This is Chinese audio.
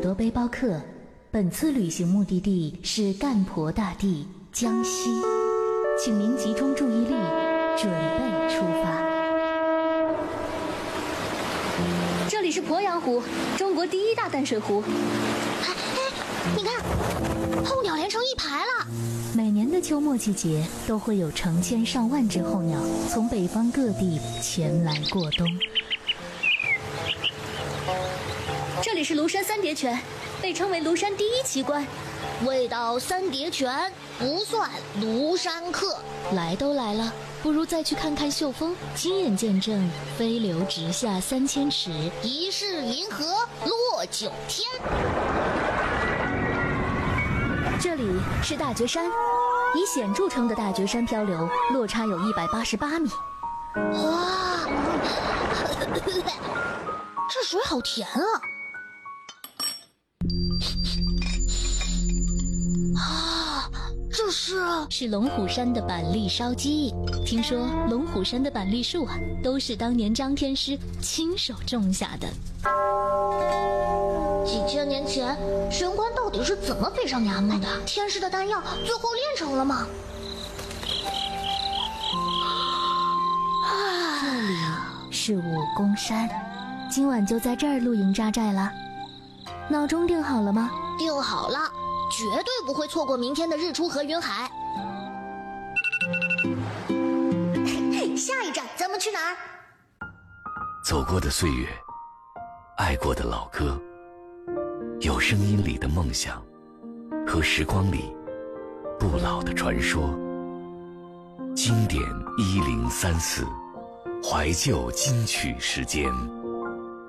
多背包客，本次旅行目的地是干婆大地江西，请您集中注意力，准备出发。 这里是鄱阳湖，中国第一大淡水湖。 你看，候鸟连成一排了。 每年的秋末季节，都会有成千上万只候鸟从北方各地前来过冬。 这里是庐山三叠泉，被称为庐山第一奇观。 未到三叠泉，不算庐山客。 来都来了，不如再去看看秀峰，亲眼见证飞流直下3000尺， 疑是银河落9天。 这里是大觉山，以险著称的大觉山漂流落差有188米。 哇，这水好甜啊！这是龙虎山的板栗烧鸡。听说龙虎山的板栗树啊，都是当年张天师亲手种下的。 几千年前，玄关到底是怎么飞上衙门的？天师的丹药最后炼成了吗？ 这里是武功山，今晚就在这儿露营扎寨了。闹钟定好了吗？ 定好了，绝对不会错过明天的日出和云海。下一站咱们去哪儿？ 走过的岁月，爱过的老歌，有声音里的梦想，和时光里不老的传说。经典1034，怀旧金曲时间。